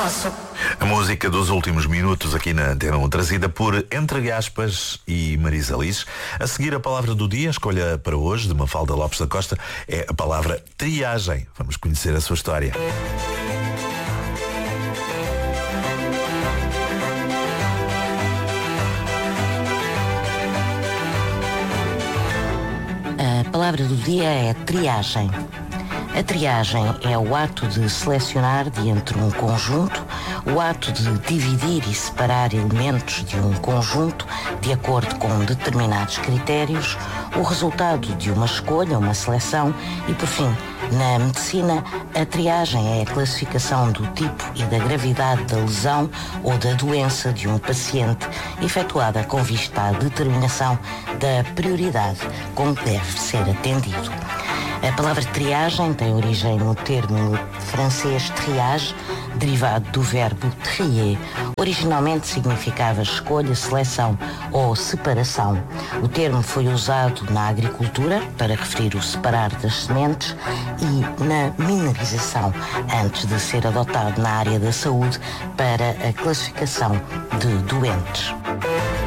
A música dos últimos minutos aqui na Antena 1, trazida por Entre Aspas e Marisa Liz. A seguir, a palavra do dia, a escolha para hoje, de Mafalda Lopes da Costa, é a palavra triagem. Vamos conhecer a sua história. A palavra do dia é triagem. A triagem é o ato de selecionar de entre um conjunto, o ato de dividir e separar elementos de um conjunto de acordo com determinados critérios, o resultado de uma escolha, uma seleção e, por fim, na medicina, a triagem é a classificação do tipo e da gravidade da lesão ou da doença de um paciente, efetuada com vista à determinação da prioridade com que deve ser atendido. A palavra triagem tem origem no termo francês triage, derivado do verbo trier. Originalmente significava escolha, seleção ou separação. O termo foi usado na agricultura para referir o separar das sementes e na mineralização, antes de ser adotado na área da saúde para a classificação de doentes.